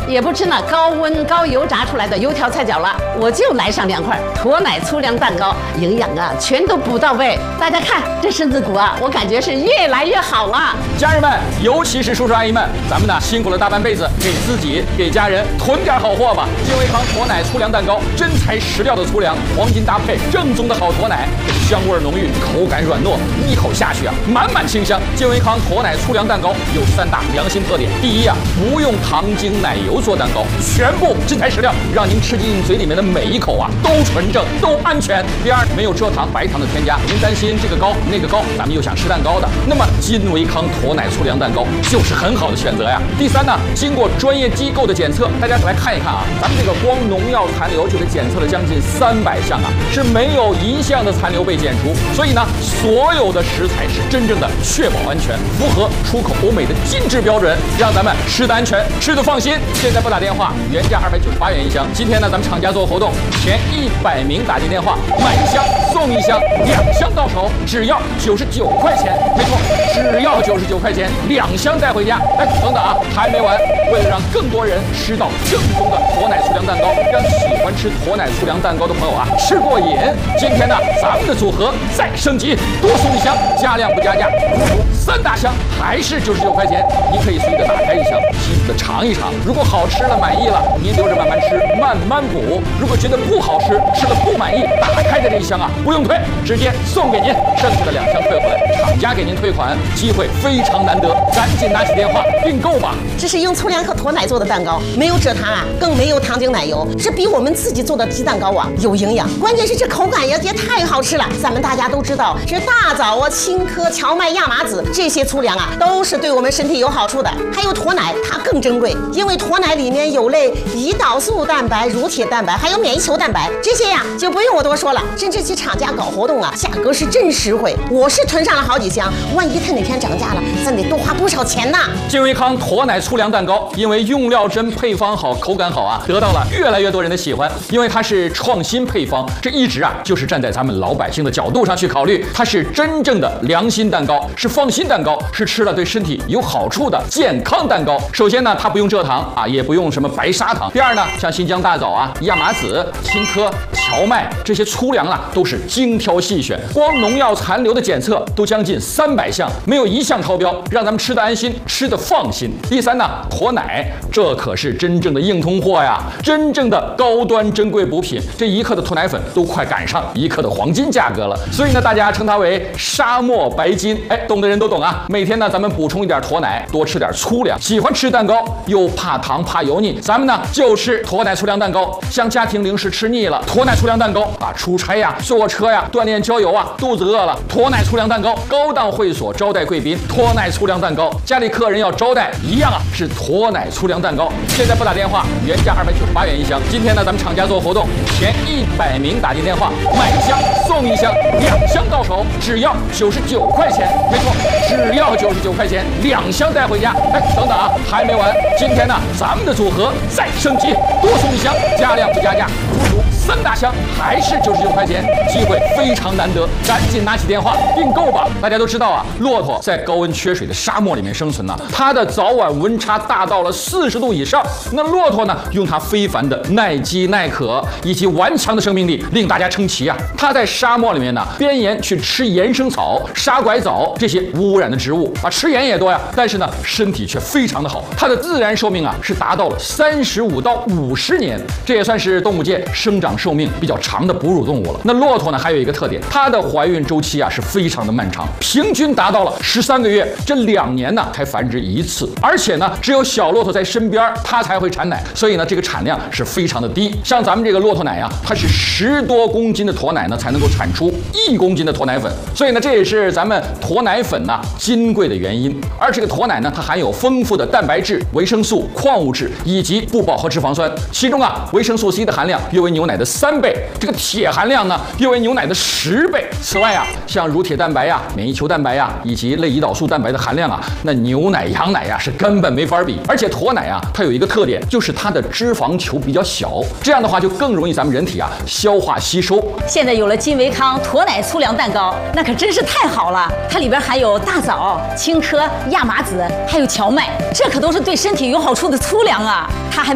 也不吃那高温高油炸出来的油条菜饺了，我就来上2块驼奶粗粮蛋糕，营养啊全都补到位。大家看这身子骨啊，我感觉是越来越好了。 家人们，尤其是叔叔阿姨们，咱们呢辛苦了大半辈子，给自己给家人囤点好货吧。健胃康驼奶粗粮蛋糕，真材实料的粗粮，黄金搭配，正宗的好驼奶，香味浓郁，口感软糯，一口下去啊，满满清香。健胃康驼奶粗粮蛋糕有3大良心特点：第一啊，不用糖精奶油做蛋糕，全部真材实料，让您吃进嘴里面的每一口啊都纯正，都安全。第二，没有蔗糖、白糖的添加，您担心这个高那个高，咱们又想吃蛋糕的，那么金维康驼奶粗粮蛋糕就是很好的选择呀。第三呢，经过专业机构的检测，大家来看一看啊，咱们这个光农药残留就给检测了将近300项啊，是没有1项的残留被检出，所以呢，所有的食材是真正的确保安全，符合出口欧美的精致标准，让咱们吃得安全，吃得放心。现在拨打电话，原价298元一箱，今天呢，咱们厂家做活动，前100名打进电话，买1箱送1箱，2箱到手只要99块钱，没错，只要99块钱，2箱带回家。哎，等等啊，还没完，为了让更多人吃到正宗的驼奶粗粮蛋糕，让喜欢吃驼奶粗粮蛋糕的朋友啊吃过瘾，今天呢，咱们的组合再升级，多送1箱，加量不加价，足足3大箱，还是99块钱。您可以随意的打开1箱，细细的尝一尝，如果好吃了满意了，您留着慢慢吃，慢慢补；如果觉得不好吃，吃了不满意，打开的这1箱啊不用退，直接送给您，剩下的2箱退回来，厂家给您退款，机会非常难得，赶紧拿起电话订购吧。 这是用粗粮和驼奶做的蛋糕，没有蔗糖啊，更没有糖精奶油，这比我们自己做的鸡蛋糕啊有营养，关键是这口感也太好吃了。咱们大家都知道，这大枣啊、青稞、荞麦、亚麻籽这些粗粮啊，都是对我们身体有好处的。还有驼奶，它更珍贵，因为驼奶里面有类胰岛素蛋白、乳铁蛋白，还有免疫球蛋白，这些呀就不用我多说了。甚至其厂家搞活动啊，价格是真实惠，我是囤上了好几箱，万一它哪天涨价了，咱得多花不少钱呢。 健胃康驼奶粗粮蛋糕，因为用料真、配方好、口感好啊，得到了越来越多人的喜欢。因为它是创新配方，这一直啊就是站在咱们老百姓的角度上去考虑，它是真正的良心蛋糕，是放心蛋糕，是吃了对身体有好处的健康蛋糕。首先呢，它不用蔗糖啊，也不用什么白砂糖。第二呢，像新疆大枣啊、亚麻籽、青稞、荞麦这些粗粮啊，都是精挑细选，光农药残留的检测都将近300项，没有1项超标，让咱们吃得安心，吃得放心。第三呢，驼奶，这可是真正的硬通货呀，真正的高端珍贵补品，这1克的驼奶粉都快赶上1克的黄金价格了，所以呢，大家称它为沙漠白金。哎，懂的人都懂啊。每天呢，咱们补充一点驼奶，多吃点粗粮。喜欢吃蛋糕又怕糖怕油腻，咱们呢就吃驼奶粗粮蛋糕。像家庭零食吃腻了，驼奶粗粮蛋糕啊，出差呀、坐车呀、锻炼郊游啊，肚子饿了，驼奶粗粮蛋糕。高档会所招待贵宾，驼奶粗粮蛋糕。家里客人要招待一样啊，是驼奶粗粮蛋糕。现在拨打电话，原价298元一箱，今天呢，咱们厂家做活动，前100名打进电话，买1箱送1箱，2箱到手只要99块钱，没错，只要99块钱，2箱带回家。哎，等等啊，还没完，今天呢，咱们的组合再升级，多送1箱，加量不加价，足足3大箱，还是99块钱，机会非常难得，赶紧拿起电话订购吧。大家都知道啊，骆驼在高温缺水的沙漠里面生存呢，它的早晚温差大到了40度以上。那骆驼呢，用它非凡的耐饥耐渴以及顽强的生命力，令大家称奇啊。它在沙漠里面呢，边沿去吃岩生草、沙拐枣这些无污染的植物啊，吃盐也多呀，但是呢，身体却非常的好。它的自然寿命啊，是达到了35到50年，这也算是动物界生长寿命比较长的哺乳动物了。那骆驼呢，还有一个特点，它的怀孕周期啊是非常的漫长，平均达到了13个月，这2年呢才繁殖1次，而且呢，只有小骆驼在身边，它才会产奶，所以呢，这个产量是非常的低。像咱们这个骆驼奶啊，它是10多公斤的驼奶呢，才能够产出1公斤的驼奶粉，所以呢，这也是咱们驼奶粉呢金贵的原因。而这个驼奶呢，它含有丰富的蛋白质、维生素、矿物质以及不饱和脂肪酸，其中啊，维生素 C 的含量约为牛奶的3倍，这个铁含量呢，约为牛奶的10倍。此外啊，像乳铁蛋白呀、免疫球蛋白呀以及类胰岛素蛋白的含量啊，那牛奶、羊奶呀是根本没法比。而且驼奶啊，它有一个特点，就是它的脂肪球比较小，这样的话就更容易咱们人体啊消化吸收。 现在有了金维康驼奶粗粮蛋糕，那可真是太好了！它里边含有大枣、青稞、亚麻籽，还有荞麦，这可都是对身体有好处的粗粮啊！它还